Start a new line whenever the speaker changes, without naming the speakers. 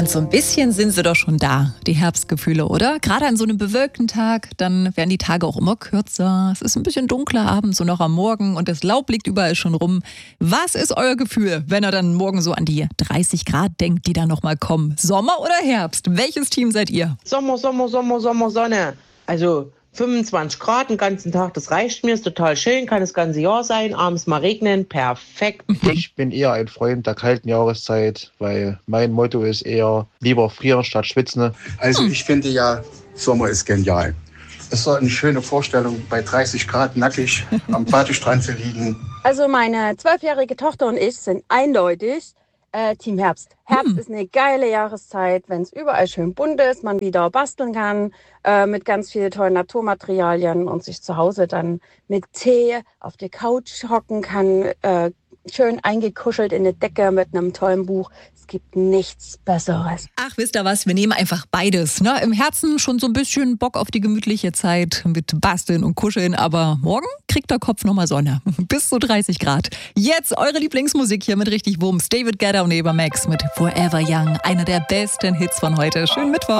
Und so ein bisschen sind sie doch schon da, die Herbstgefühle, oder? Gerade an so einem bewölkten Tag, dann werden die Tage auch immer kürzer. Es ist ein bisschen dunkler abends und noch am Morgen und das Laub liegt überall schon rum. Was ist euer Gefühl, wenn ihr dann morgen so an die 30 Grad denkt, die da nochmal kommen? Sommer oder Herbst? Welches Team seid ihr?
Sommer, Sonne. Also 25 Grad den ganzen Tag, das reicht mir, ist total schön, kann das ganze Jahr sein, abends mal regnen, perfekt.
Ich bin eher ein Freund der kalten Jahreszeit, weil mein Motto ist eher lieber frieren statt schwitzen.
Also ich finde ja, Sommer ist genial. Es ist eine schöne Vorstellung, bei 30 Grad nackig am Badestrand zu liegen.
Also meine 12-jährige Tochter und ich sind eindeutig Team Herbst. Herbst ist eine geile Jahreszeit, wenn es überall schön bunt ist, man wieder basteln kann mit ganz vielen tollen Naturmaterialien und sich zu Hause dann mit Tee auf der Couch hocken kann, schön eingekuschelt in eine Decke mit einem tollen Buch. Es gibt nichts Besseres.
Ach, wisst ihr was, wir nehmen einfach beides. Ne? Im Herzen schon so ein bisschen Bock auf die gemütliche Zeit mit Basteln und Kuscheln, aber morgen kriegt der Kopf nochmal Sonne. Bis zu 30 Grad. Jetzt eure Lieblingsmusik hier mit richtig Wumms. David Guetta und Eva Max mit Forever Young. Einer der besten Hits von heute. Schönen Mittwoch.